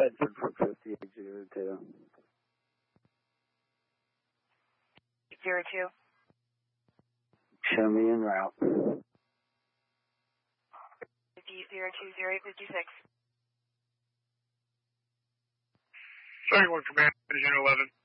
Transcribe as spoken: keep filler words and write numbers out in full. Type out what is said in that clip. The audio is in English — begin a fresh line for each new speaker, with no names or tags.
Bedford for fifty-eight zero two.
Zero two.
Show me en route.
Fifty zero two zero eight fifty six.
Sorry, one command, Unit eleven.